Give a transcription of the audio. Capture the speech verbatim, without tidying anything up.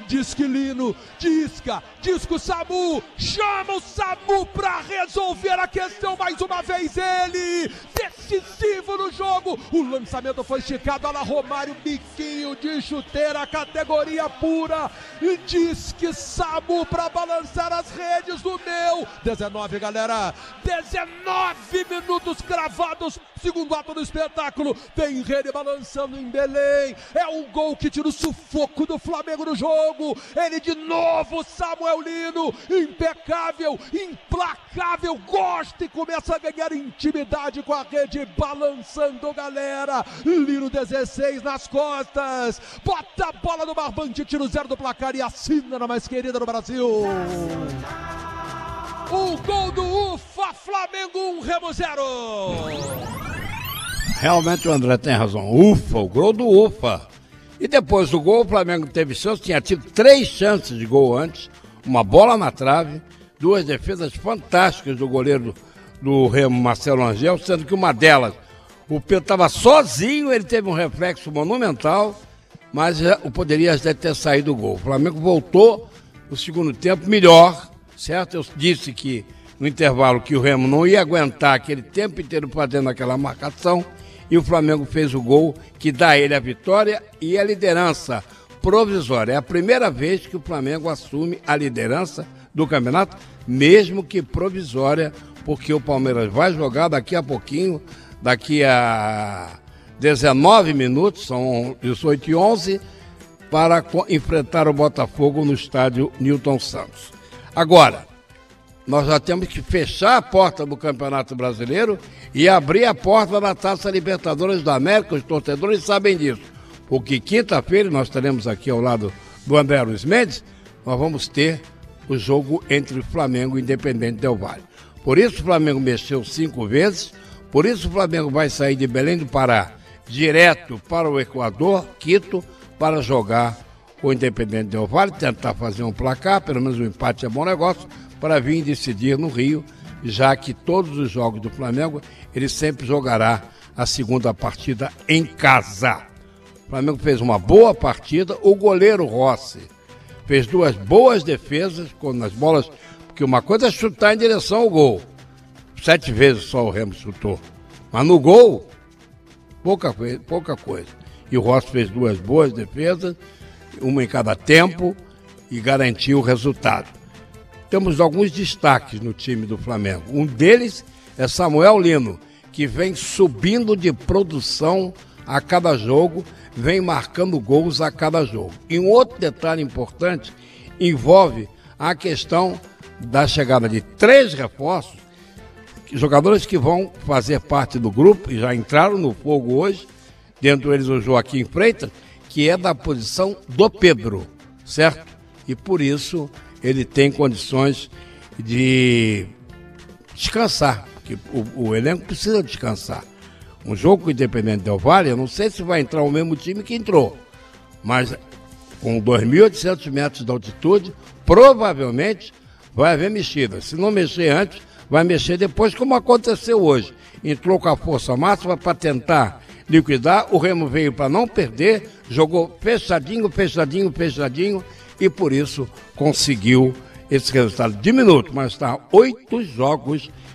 Disque Lino, disca, disca o Samu, chama o Samu pra resolver a questão mais uma vez ele, decisivo no jogo, o lançamento foi esticado, olha Romário, biquinho de chuteira, categoria pura, e disque Samu pra balançar as redes do meu, dezenove galera, dezenove minutos cravados, segundo ato do espetáculo, tem rede balançando em Belém, é o gol que tira o sufoco do Flamengo no jogo, ele de novo, Samuel Lino, impecável, implacável, gosta e começa a ganhar intimidade com a rede, balançando galera, Lino dezesseis nas costas, bota a bola no barbante, tira o zero do placar e assina na mais querida do Brasil. O gol do Ufa, Flamengo um, Remo zero. Realmente o André tem razão, Ufa, o gol do Ufa. E depois do gol, o Flamengo teve chance, tinha tido três chances de gol antes, uma bola na trave, duas defesas fantásticas do goleiro do Remo, Marcelo Angel, sendo que uma delas, o Pedro estava sozinho, ele teve um reflexo monumental, mas o poderia ter saído o gol. O Flamengo voltou no segundo tempo melhor, certo? Eu disse que no intervalo que o Remo não ia aguentar aquele tempo inteiro fazendo aquela marcação, e o Flamengo fez o gol que dá a ele a vitória e a liderança provisória. É a primeira vez que o Flamengo assume a liderança do campeonato, mesmo que provisória, porque o Palmeiras vai jogar daqui a pouquinho, daqui a dezenove minutos, são dezoito e onze, para enfrentar o Botafogo no estádio Newton Santos. Agora, nós já temos que fechar a porta do Campeonato Brasileiro e abrir a porta da Taça Libertadores da América. Os torcedores sabem disso, porque quinta-feira nós teremos aqui ao lado do André Luiz Mendes, nós vamos ter o jogo entre Flamengo e Independente Del Valle. Por isso o Flamengo mexeu cinco vezes, por isso o Flamengo vai sair de Belém do Pará direto para o Equador, Quito, para jogar o Independente Del Valle, tentar fazer um placar, pelo menos um empate é bom negócio, para vir decidir no Rio, já que todos os jogos do Flamengo, ele sempre jogará a segunda partida em casa. O Flamengo fez uma boa partida, o goleiro Rossi fez duas boas defesas nas bolas, porque uma coisa é chutar em direção ao gol, sete vezes só o Remo chutou, mas no gol, pouca, pouca coisa. E o Rossi fez duas boas defesas, uma em cada tempo, e garantiu o resultado. Temos alguns destaques no time do Flamengo. Um deles é Samuel Lino, que vem subindo de produção a cada jogo, vem marcando gols a cada jogo. E um outro detalhe importante envolve a questão da chegada de três reforços, jogadores que vão fazer parte do grupo, e já entraram no fogo hoje, dentro deles o Joaquim Freitas, que é da posição do Pedro, certo? E por isso ele tem condições de descansar, porque o, o elenco precisa descansar. Um jogo com o Independente Del Valle, eu não sei se vai entrar o mesmo time que entrou, mas com dois mil e oitocentos metros de altitude, provavelmente vai haver mexida. Se não mexer antes, vai mexer depois, como aconteceu hoje. Entrou com a força máxima para tentar liquidar, o Remo veio para não perder, jogou fechadinho, fechadinho, fechadinho, e por isso conseguiu esse resultado diminuto, mas está oito jogos